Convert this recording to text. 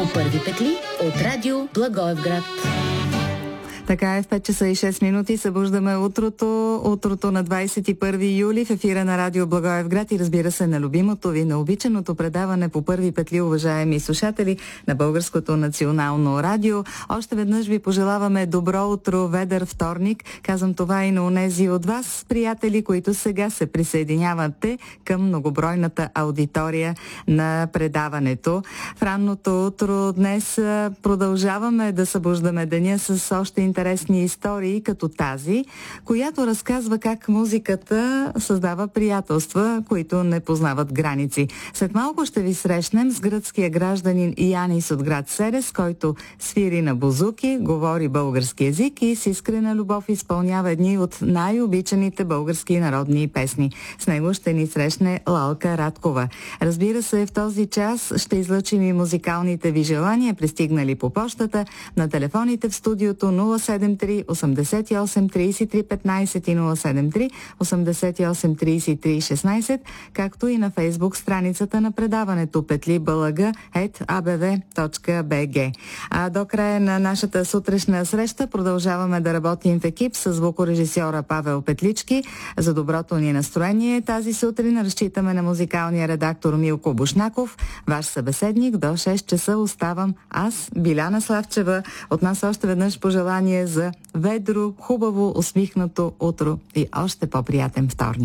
По първи петли от радио Благоевград. Така е, в 5 часа и 6 минути събуждаме утрото на 21 юли в ефира на радио Благоевград и разбира се на любимото ви, на обичаното предаване по първи петли, уважаеми слушатели на Българското национално радио. Още веднъж ви пожелаваме добро утро, ведър вторник. Казвам това и на онези от вас, приятели, които сега се присъединявате към многобройната аудитория на предаването. В ранното утро днес продължаваме да събуждаме деня с още интересни истории, като тази, която разказва как музиката създава приятелства, които не познават граници. След малко ще ви срещнем с гръцкия гражданин Янис от град Серес, който свири на бузуки, говори български език и с искрена любов изпълнява едни от най-обичаните български народни песни. С него ще ни срещне Лалка Радкова. Разбира се, в този час ще излъчим и музикалните ви желания, пристигнали по почтата, на телефоните в студиото 073 88 33 15 и 073 88 33 16, както и на Фейсбук страницата на предаването petlibalaga@abv.bg. А до края на нашата сутрешна среща продължаваме да работим в екип с звукорежисьора Павел Петлички. За доброто ни настроение тази сутрин разчитаме на музикалния редактор Милко Бушнаков. Ваш събеседник до 6 часа оставам аз, Биляна Славчева. От нас още веднъж пожелание за ведро, хубаво, усмихнато утро и още по-приятен вторник.